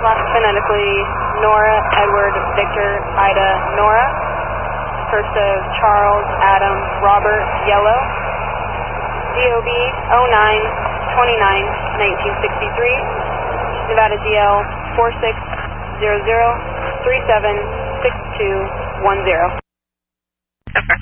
Phonetically, Nora, Edward, Victor, Ida, Nora. First of Charles, Adam, Robert, Yellow. DOB 09-29-1963. Nevada DL 4600376210.